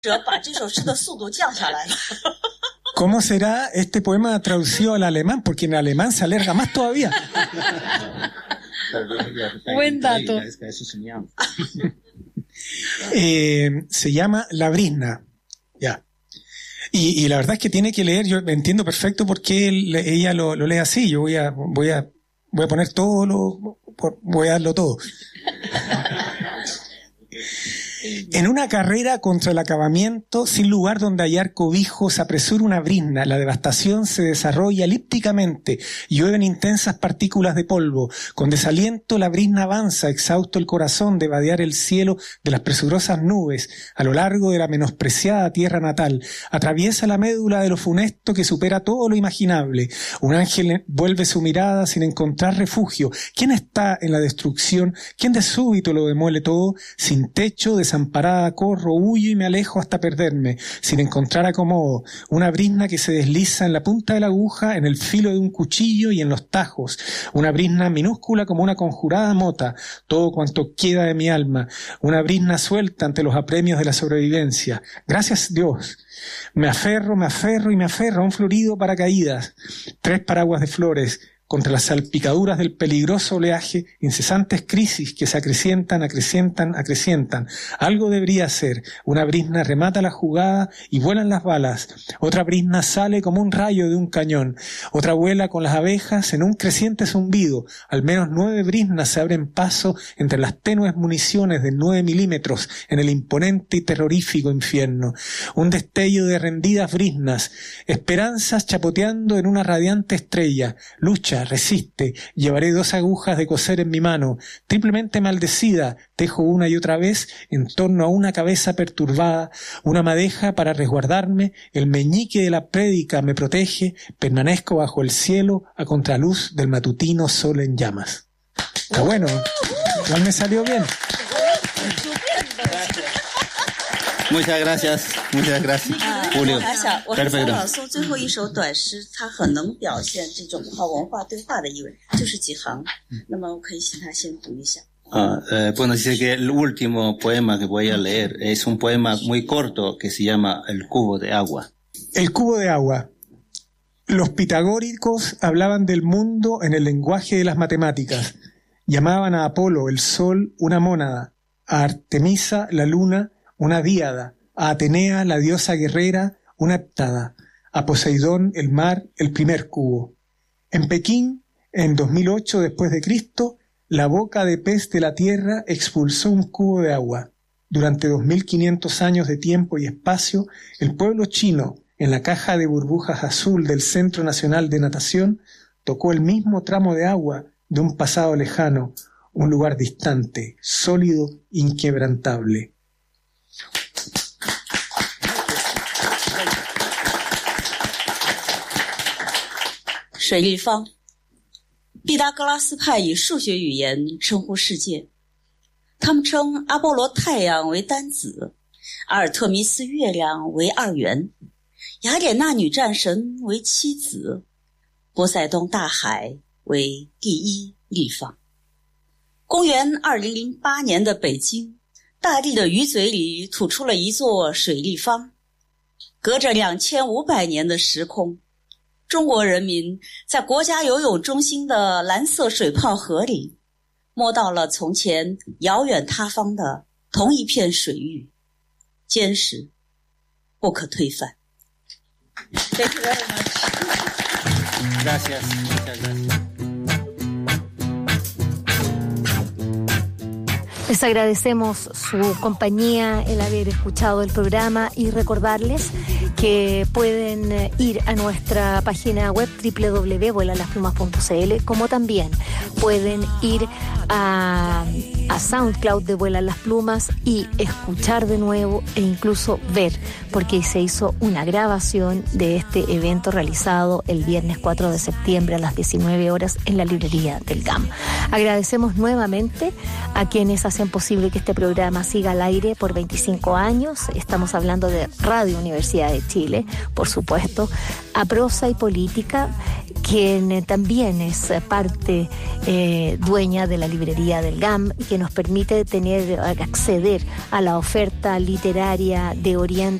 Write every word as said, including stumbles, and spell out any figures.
¿Cómo será este poema traducido al alemán? Porque en alemán se alarga más todavía. Buen dato. Eh, se llama La Brizna. Ya. Y, y la verdad es que tiene que leer, yo entiendo perfecto por qué él, ella lo, lo lee así. Yo voy a, voy a, voy a poner todo lo, voy a darlo todo. En una carrera contra el acabamiento, sin lugar donde hallar cobijo, se apresura una brizna, la devastación se desarrolla elípticamente, llueven intensas partículas de polvo, con desaliento la brizna avanza, exhausto el corazón de vadear el cielo de las presurosas nubes, a lo largo de la menospreciada tierra natal, atraviesa la médula de lo funesto que supera todo lo imaginable, un ángel vuelve su mirada sin encontrar refugio, ¿quién está en la destrucción? ¿Quién de súbito lo demuele todo? Sin techo, desamparada, corro, huyo y me alejo hasta perderme, sin encontrar acomodo. Una brizna que se desliza en la punta de la aguja, en el filo de un cuchillo y en los tajos. Una brizna minúscula como una conjurada mota, todo cuanto queda de mi alma. Una brizna suelta ante los apremios de la sobrevivencia. Gracias Dios. Me aferro, me aferro y me aferro a un florido paracaídas. Tres paraguas de flores. Contra las salpicaduras del peligroso oleaje, incesantes crisis que se acrecientan, acrecientan, acrecientan. Algo debería ser. Una brizna remata la jugada y vuelan las balas. Otra brizna sale como un rayo de un cañón. Otra vuela con las abejas en un creciente zumbido. Al menos nueve briznas se abren paso entre las tenues municiones de nueve milímetros en el imponente y terrorífico infierno. Un destello de rendidas briznas. Esperanzas chapoteando en una radiante estrella. Lucha, resiste, llevaré dos agujas de coser en mi mano, triplemente maldecida, tejo una y otra vez en torno a una cabeza perturbada, una madeja para resguardarme, el meñique de la prédica me protege, permanezco bajo el cielo a contraluz del matutino sol en llamas. Está bueno, igual me salió bien. Muchas gracias, muchas gracias, Julio. 我是小朗诵最后一首短诗，它很能表现这种跨文化对话的意味，就是几行。那么我可以请他先读一下。 Ah, eh, bueno, dice que el último poema que voy a leer es un poema muy corto que se llama El cubo de agua. El cubo de agua. Los pitagóricos hablaban del mundo en el lenguaje de las matemáticas. Llamaban a Apolo, el sol, una mónada, a Artemisa, la luna, una díada, a Atenea, la diosa guerrera, una heptada, a Poseidón, el mar, el primer cubo. En Pekín, en dos mil ocho después de Cristo, la boca de pez de la tierra expulsó un cubo de agua. Durante dos mil quinientos años de tiempo y espacio, el pueblo chino, en la caja de burbujas azul del Centro Nacional de Natación, tocó el mismo tramo de agua de un pasado lejano, un lugar distante, sólido, inquebrantable. 水立方，毕达哥拉斯派以数学语言称呼世界，他们称阿波罗太阳为单子，阿尔特弥斯月亮为二元，雅典娜女战神为妻子，波塞冬大海为第一立方。公元二零零八年的北京，大地的鱼嘴里吐出了一座水立方，隔着两千五百年的时空，中国人民在国家游泳中心的蓝色水泡河里，摸到了从前遥远他方的同一片水域，坚实，不可推翻。Thank you very much. Gracias, muchas gracias. Les agradecemos su compañía, el haber escuchado el programa y recordarles que pueden ir a nuestra página web doble u doble u doble u punto vuela las plumas punto c l, como también pueden ir a, a SoundCloud de Vuelan las Plumas y escuchar de nuevo e incluso ver, porque se hizo una grabación de este evento realizado el viernes cuatro de septiembre a las diecinueve horas en la librería del G A M. Agradecemos nuevamente a quienes hacen posible que este programa siga al aire por veinticinco años. Estamos hablando de Radio Universidad de Chile, por supuesto, a Prosa y Política, quien también es parte eh, dueña de la librería del G A M, quien nos permite tener, acceder a la oferta literaria de Oriente